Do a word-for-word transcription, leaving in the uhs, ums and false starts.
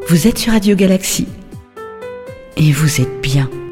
Vous êtes sur Radio Galaxie et vous êtes bien.